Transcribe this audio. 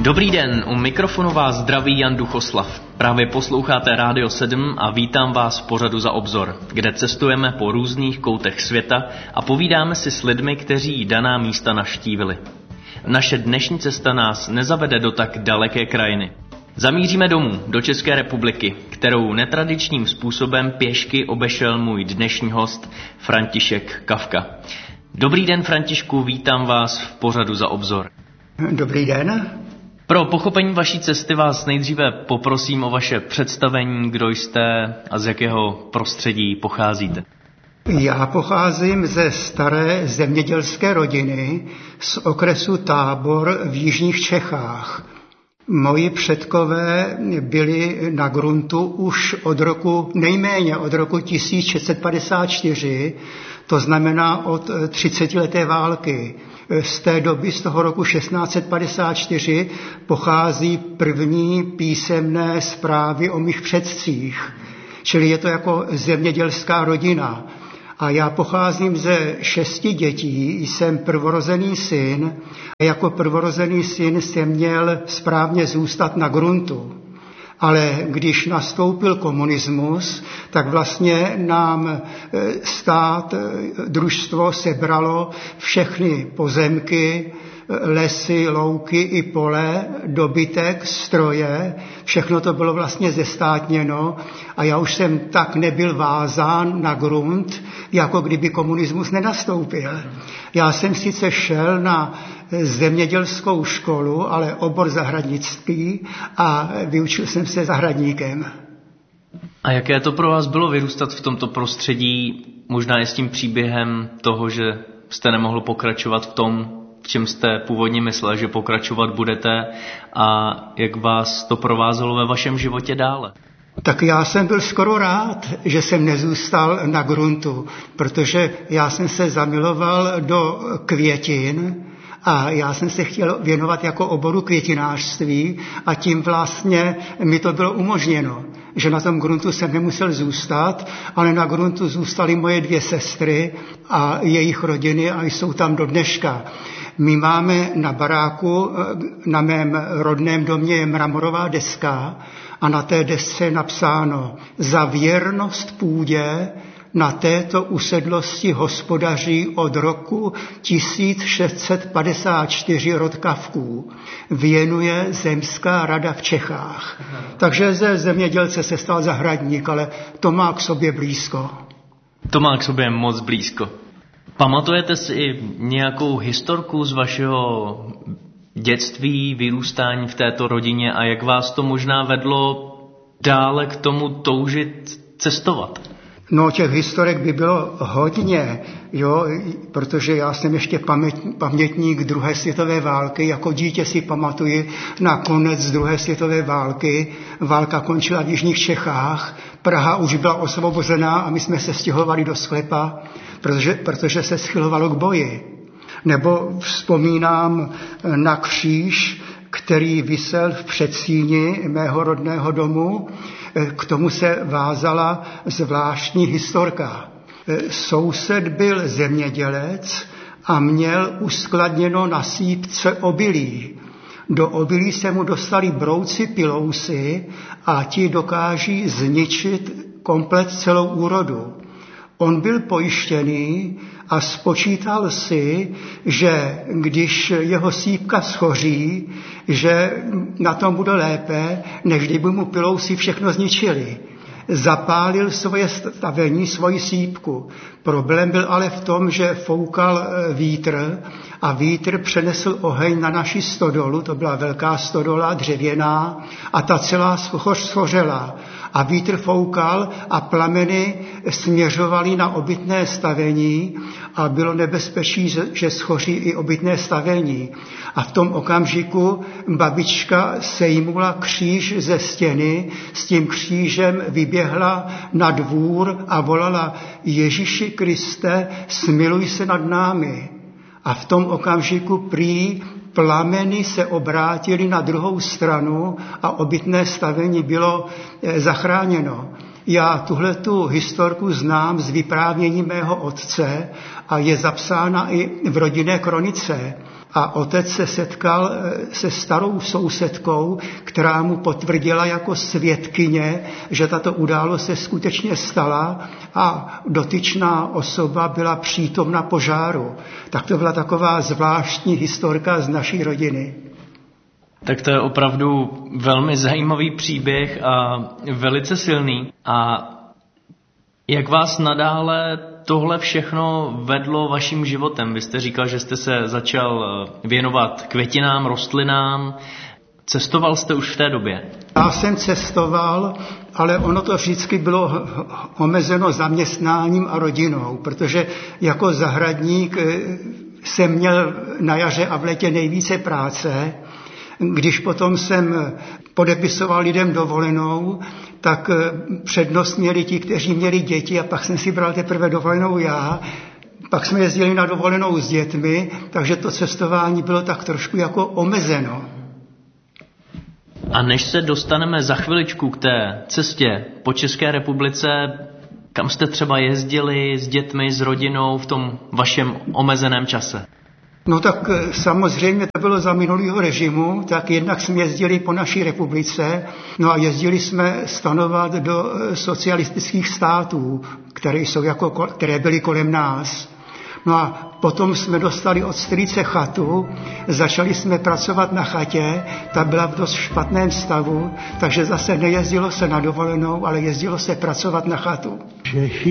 Dobrý den, u mikrofonu vás zdraví Jan Duchoslav. Právě posloucháte Rádio 7 a vítám vás v pořadu Za obzor, kde cestujeme po různých koutech světa a povídáme si s lidmi, kteří daná místa navštívili. Naše dnešní cesta nás nezavede do tak daleké krajiny. Zamíříme domů, do České republiky, kterou netradičním způsobem pěšky obešel můj dnešní host František Kafka. Dobrý den, Františku, vítám vás v pořadu Za obzor. Dobrý den. Pro pochopení vaší cesty vás nejdříve poprosím o vaše představení, kdo jste a z jakého prostředí pocházíte. Já pocházím ze staré zemědělské rodiny z okresu Tábor v jižních Čechách. Moji předkové byli na gruntu už nejméně od roku 1654, to znamená od 30leté války. Z té doby, z toho roku 1654, pochází první písemné zprávy o mých předcích. Čili je to jako zemědělská rodina. A já pocházím ze 6 dětí, jsem prvorozený syn a jako prvorozený syn jsem měl správně zůstat na gruntu. Ale když nastoupil komunismus, tak vlastně nám stát, družstvo sebralo všechny pozemky, lesy, louky i pole, dobytek, stroje, všechno to bylo vlastně zestátněno a já už jsem tak nebyl vázán na grunt, jako kdyby komunismus nenastoupil. Já jsem sice šel na zemědělskou školu, ale obor zahradnictví a vyučil jsem se zahradníkem. A jaké to pro vás bylo vyrůstat v tomto prostředí, možná i s tím příběhem toho, že jste nemohl pokračovat v tom, v čem jste původně myslel, že pokračovat budete, a jak vás to provázelo ve vašem životě dále? Tak já jsem byl skoro rád, že jsem nezůstal na gruntu, protože já jsem se zamiloval do květin a já jsem se chtěl věnovat jako oboru květinářství a tím vlastně mi to bylo umožněno, že na tom gruntu jsem nemusel zůstat, ale na gruntu zůstaly moje 2 sestry a jejich rodiny a jsou tam do dneška. My máme na baráku, na mém rodném domě je mramorová deska a na té desce je napsáno: za věrnost půdě na této usedlosti hospodaří od roku 1654 rod Kafků. Věnuje Zemská rada v Čechách. Takže ze zemědělce se stal zahradník, ale to má k sobě blízko. To má k sobě moc blízko. Pamatujete si nějakou historku z vašeho dětství, vyrůstání v této rodině a jak vás to možná vedlo dále k tomu toužit cestovat? No, těch historek by bylo hodně, jo, protože já jsem ještě pamětník druhé světové války. Jako dítě si pamatuji na konec druhé světové války. Válka končila v jižních Čechách, Praha už byla osvobozená a my jsme se stěhovali do sklepa, protože se schylovalo k boji. Nebo vzpomínám na kříž, který visel v předsíni mého rodného domu. K tomu se vázala zvláštní historka. Soused byl zemědělec a měl uskladněno na sýpce obilí. Do obilí se mu dostali brouci pilousy a ti dokáží zničit komplet celou úrodu. On byl pojištěný a spočítal si, že když jeho sýpka schoří, že na tom bude lépe, než kdyby mu pilousy všechno zničili. Zapálil svoje stavení, svoji sýpku. Problém byl ale v tom, že foukal vítr a vítr přenesl oheň na naši stodolu, to byla velká stodola, dřevěná, a ta celá schořela. A vítr foukal a plameny směřovaly na obytné stavení a bylo nebezpečí, že schoří i obytné stavení. A v tom okamžiku babička sejmula kříž ze stěny, s tím křížem vyběhla na dvůr a volala: Ježíši Kriste, smiluj se nad námi. A v tom okamžiku prý plameny se obrátily na druhou stranu a obytné stavení bylo zachráněno. Já tuhletu historku znám z vyprávění mého otce a je zapsána i v rodinné kronice. A otec se setkal se starou sousedkou, která mu potvrdila jako svědkyně, že tato událost se skutečně stala a dotyčná osoba byla přítomna požáru. Tak to byla taková zvláštní historka z naší rodiny. Tak to je opravdu velmi zajímavý příběh a velice silný. A jak vás nadále tohle všechno vedlo vaším životem? Vy jste říkal, že jste se začal věnovat květinám, rostlinám. Cestoval jste už v té době? Já jsem cestoval, ale ono to vždycky bylo omezeno zaměstnáním a rodinou, protože jako zahradník jsem měl na jaře a v létě nejvíce práce. Když potom jsem podepisoval lidem dovolenou, tak přednost měli ti, kteří měli děti, a pak jsem si bral teprve dovolenou já. Pak jsme jezdili na dovolenou s dětmi, takže to cestování bylo tak trošku jako omezeno. A než se dostaneme za chviličku k té cestě po České republice, kam jste třeba jezdili s dětmi, s rodinou v tom vašem omezeném čase? No tak samozřejmě to bylo za minulého režimu, tak jednak jsme jezdili po naší republice, no a jezdili jsme stanovat do socialistických států, které byly kolem nás. No a potom jsme dostali od strýce chatu, začali jsme pracovat na chatě, ta byla v dost špatném stavu, takže zase nejezdilo se na dovolenou, ale jezdilo se pracovat na chatu. Čechy